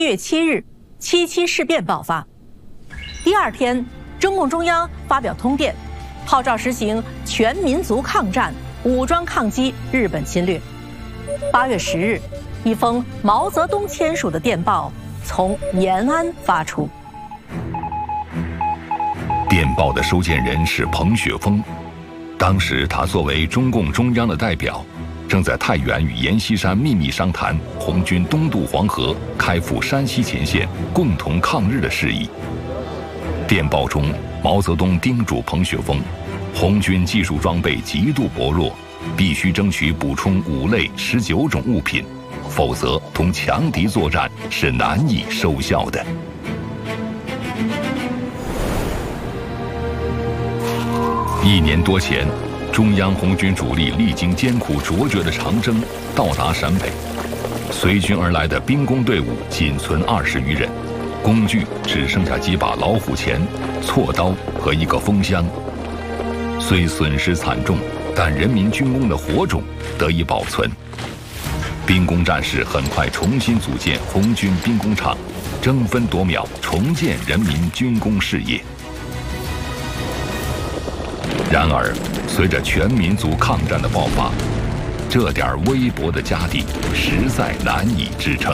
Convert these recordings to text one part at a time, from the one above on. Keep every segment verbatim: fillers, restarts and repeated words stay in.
月七日，七七事变爆发。第二天，中共中央发表通电，号召实行全民族抗战，武装抗击日本侵略。八月十日，一封毛泽东签署的电报从延安发出。 电报的收件人是彭雪枫，当时他作为中共中央的代表，正在太原与阎锡山秘密商谈红军东渡黄河、开赴山西前线，共同抗日的事宜。电报中，毛泽东叮嘱彭雪枫，红军技术装备极度薄弱，必须争取补充五类十九种物品，否则同强敌作战是难以收效的。一年多前，中央红军主力历经艰苦卓绝的长征，到达陕北。随军而来的兵工队伍仅存二十余人，工具只剩下几把老虎钳、锉刀和一个风箱。虽损失惨重，但人民军工的火种得以保存。兵工战士很快重新组建红军兵工厂，争分夺秒重建人民军工事业。然而，随着全民族抗战的爆发，这点微薄的家底实在难以支撑。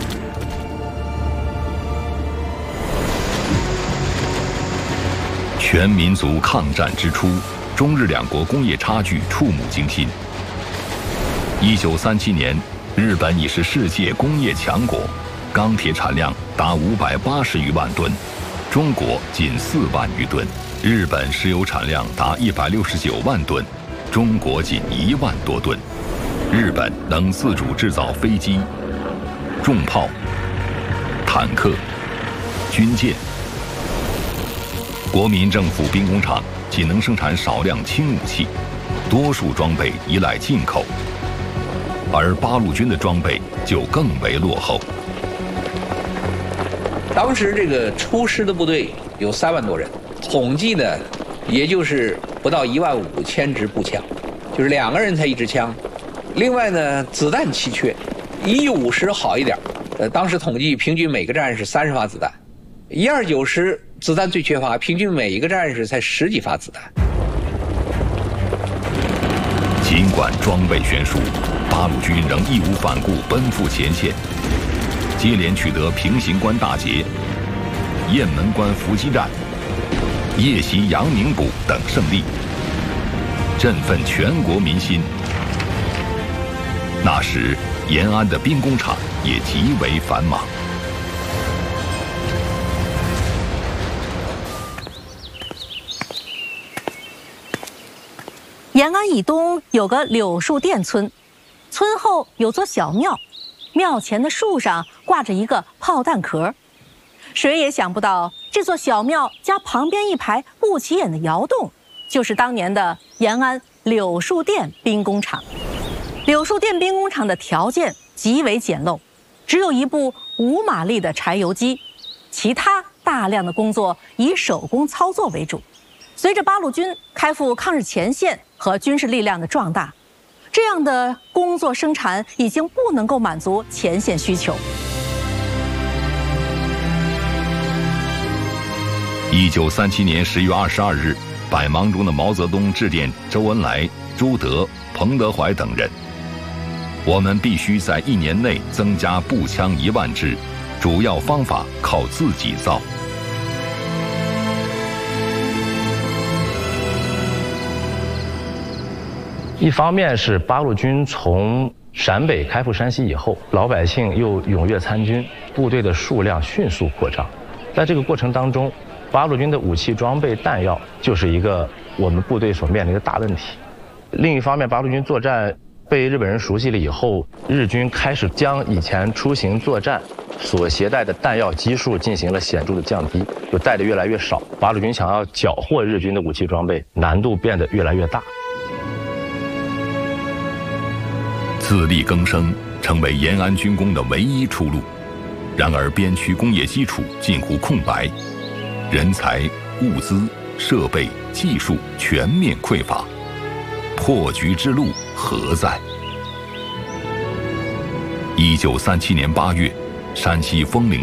全民族抗战之初，中日两国工业差距触目惊心。一九三七年，日本已是世界工业强国，钢铁产量达五百八十余万吨，中国仅四万余吨。日本石油产量达一百六十九万吨，中国仅一万多吨。日本能自主制造飞机、重炮、坦克、军舰。国民政府兵工厂仅能生产少量轻武器，多数装备依赖进口，而八路军的装备就更为落后。 当时这个出师的部队有三万多人。统计呢，也就是不到一万五千支步枪，就是两个人才一支枪。另外呢，子弹奇缺，一五十好一点，呃，当时统计平均每个战士三十发子弹；一二九十子弹最缺乏，平均每一个战士才十几发子弹。 尽管装备悬殊，八路军仍义无反顾奔赴前线，接连取得平型关大捷、雁门关伏击战、夜袭阳明堡等胜利，振奋全国民心。那时，延安的兵工厂也极为繁忙。 延安以东有个柳树店村，村后有座小庙，庙前的树上挂着一个炮弹壳。谁也想不到，这座小庙加旁边一排不起眼的窑洞，就是当年的延安柳树店兵工厂。柳树店兵工厂的条件极为简陋，只有一部五马力的柴油机，其他大量的工作以手工操作为主。随着八路军开赴抗日前线和军事力量的壮大，这样的工作生产已经不能够满足前线需求。 一九三七年十月二十二日，百忙中的毛泽东致电周恩来、朱德、彭德怀等人：“我们必须在一年内增加步枪一万支，主要方法靠自己造。” 一方面是八路军从陕北开赴山西以后，老百姓又踊跃参军，部队的数量迅速扩张。在这个过程当中，八路军的武器装备弹药就是一个我们部队所面临的大问题。另一方面，八路军作战被日本人熟悉了以后，日军开始将以前出行作战所携带的弹药基数进行了显著的降低，就带的越来越少。八路军想要缴获日军的武器装备，难度变得越来越大。 自力更生成为延安军工的唯一出路。然而，边区工业基础近乎空白，人才、物资、设备、技术全面匮乏，破局之路何在？一九三七年八月，山西丰陵